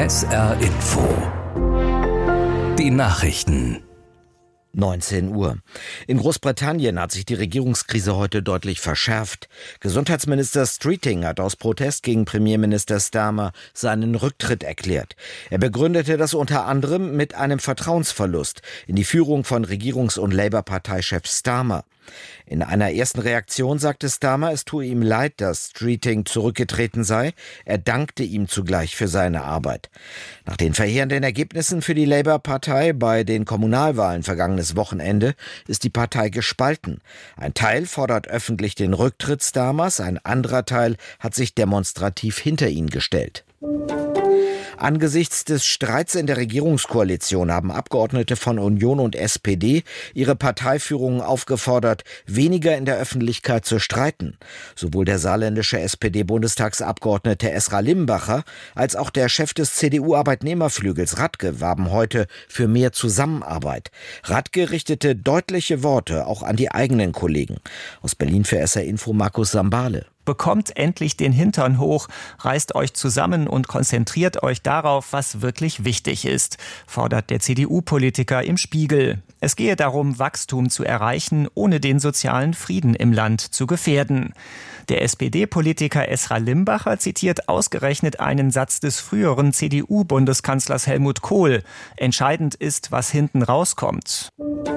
SR Info. Die Nachrichten. 19 Uhr. In Großbritannien hat sich die Regierungskrise heute deutlich verschärft. Gesundheitsminister Streeting hat aus Protest gegen Premierminister Starmer seinen Rücktritt erklärt. Er begründete das unter anderem mit einem Vertrauensverlust in die Führung von Regierungs- und Labour-Parteichef Starmer. In einer ersten Reaktion sagte Starmer, es tue ihm leid, dass Streeting zurückgetreten sei. Er dankte ihm zugleich für seine Arbeit. Nach den verheerenden Ergebnissen für die Labour-Partei bei den Kommunalwahlen vergangenes Wochenende ist die Partei gespalten. Ein Teil fordert öffentlich den Rücktritt Starmers, ein anderer Teil hat sich demonstrativ hinter ihn gestellt. Angesichts des Streits in der Regierungskoalition haben Abgeordnete von Union und SPD ihre Parteiführungen aufgefordert, weniger in der Öffentlichkeit zu streiten. Sowohl der saarländische SPD-Bundestagsabgeordnete Esra Limbacher als auch der Chef des CDU-Arbeitnehmerflügels Radke warben heute für mehr Zusammenarbeit. Radke richtete deutliche Worte auch an die eigenen Kollegen. Aus Berlin für SR Info Markus Sambale. Bekommt endlich den Hintern hoch, reißt euch zusammen und konzentriert euch darauf, was wirklich wichtig ist, fordert der CDU-Politiker im Spiegel. Es gehe darum, Wachstum zu erreichen, ohne den sozialen Frieden im Land zu gefährden. Der SPD-Politiker Esra Limbacher zitiert ausgerechnet einen Satz des früheren CDU-Bundeskanzlers Helmut Kohl. Entscheidend ist, was hinten rauskommt.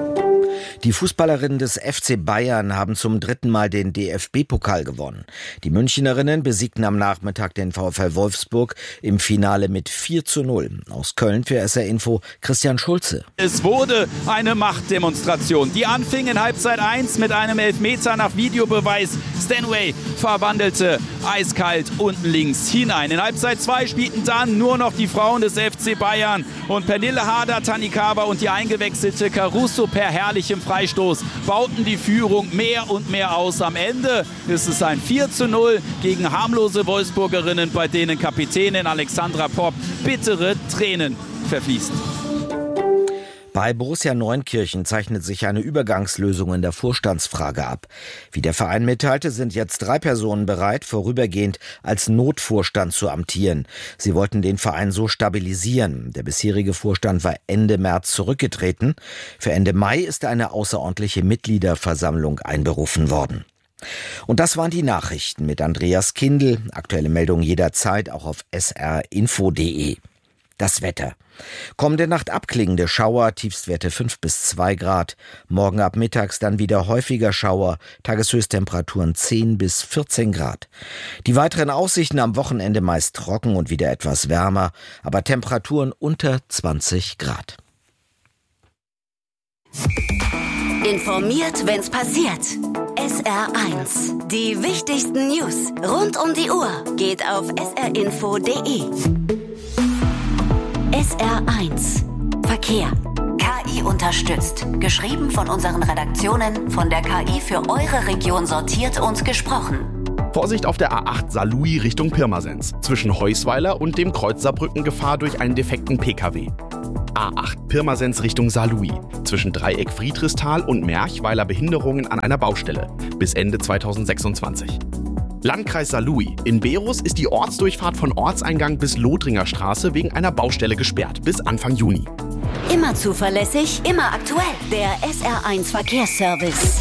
Die Fußballerinnen des FC Bayern haben zum 3. Mal den DFB-Pokal gewonnen. Die Münchnerinnen besiegten am Nachmittag den VfL Wolfsburg im Finale mit 4:0. Aus Köln für SR Info Christian Schulze. Es wurde eine Machtdemonstration. Die anfing in Halbzeit 1 mit einem Elfmeter nach Videobeweis. Stanway verwandelte eiskalt unten links hinein. In Halbzeit 2 spielten dann nur noch die Frauen des FC Bayern und Pernille Harder, Tanikawa und die eingewechselte Caruso per herrlichem Freistoß bauten die Führung mehr und mehr aus. Am Ende ist es ein 4:0 gegen harmlose Wolfsburgerinnen, bei denen Kapitänin Alexandra Popp bittere Tränen verfließt. Bei Borussia Neunkirchen zeichnet sich eine Übergangslösung in der Vorstandsfrage ab. Wie der Verein mitteilte, sind jetzt 3 Personen bereit, vorübergehend als Notvorstand zu amtieren. Sie wollten den Verein so stabilisieren. Der bisherige Vorstand war Ende März zurückgetreten. Für Ende Mai ist eine außerordentliche Mitgliederversammlung einberufen worden. Und das waren die Nachrichten mit Andreas Kindl. Aktuelle Meldungen jederzeit auch auf srinfo.de. Das Wetter. Kommende Nacht abklingende Schauer, Tiefstwerte 5 bis 2 Grad. Morgen ab mittags dann wieder häufiger Schauer, Tageshöchsttemperaturen 10 bis 14 Grad. Die weiteren Aussichten am Wochenende meist trocken und wieder etwas wärmer, aber Temperaturen unter 20 Grad. Informiert, wenn's passiert. SR1. Die wichtigsten News rund um die Uhr geht auf srinfo.de. SR1 Verkehr. KI unterstützt. Geschrieben von unseren Redaktionen, von der KI für eure Region sortiert und gesprochen. Vorsicht auf der A8 Saarlouis Richtung Pirmasens. Zwischen Heusweiler und dem Kreuz Saarbrücken Gefahr durch einen defekten PKW. A8 Pirmasens Richtung Saarlouis. Zwischen Dreieck Friedrichsthal und Merchweiler Behinderungen an einer Baustelle. Bis Ende 2026. Landkreis Saarlouis. In Berus ist die Ortsdurchfahrt von Ortseingang bis Lothringer Straße wegen einer Baustelle gesperrt. Bis Anfang Juni. Immer zuverlässig, immer aktuell. Der SR1 Verkehrsservice.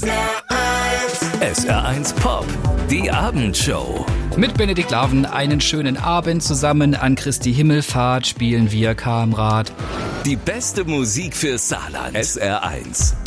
SR1 Pop. Die Abendshow. Mit Benedikt Laven einen schönen Abend zusammen. An Christi Himmelfahrt spielen wir Kamrad. Die beste Musik für Saarland. SR1.